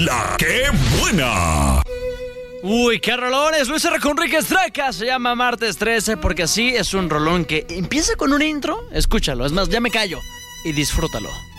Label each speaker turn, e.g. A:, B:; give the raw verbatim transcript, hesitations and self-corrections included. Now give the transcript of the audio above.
A: La que buena.
B: Uy, qué rolones. Luis R. Conríquez Estraca se llama Martes trece porque así es un rolón que empieza con un intro. Escúchalo, es más, ya me callo y disfrútalo.